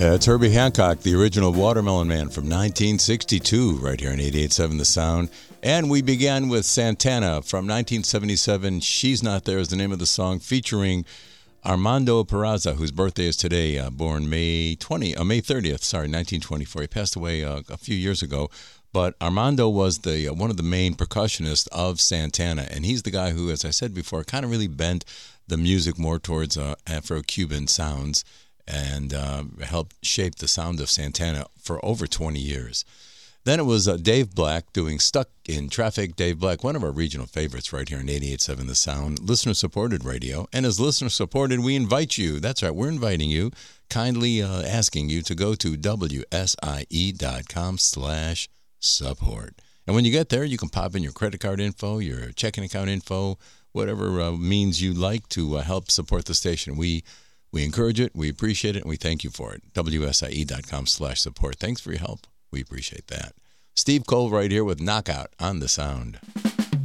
It's Herbie Hancock, the original Watermelon Man from 1962, right here on 88.7 The Sound. And we began with Santana from 1977. She's Not There is the name of the song, featuring Armando Peraza, whose birthday is today, born May 30th, 1924. He passed away a few years ago. But Armando was one of the main percussionists of Santana, and he's the guy who, as I said before, kind of really bent the music more towards Afro-Cuban sounds and helped shape the sound of Santana for over 20 years. Then it was Dave Black doing Stuck in Traffic. Dave Black, one of our regional favorites right here on 88.7 The Sound, listener-supported radio. And as listener-supported, we invite you. That's right, we're inviting you, kindly asking you to go to WSIE.com/support. And when you get there, you can pop in your credit card info, your checking account info, whatever means you like to help support the station. We encourage it, we appreciate it, and we thank you for it. WSIE.com/support. Thanks for your help. We appreciate that. Steve Cole right here with Knockout on The Sound.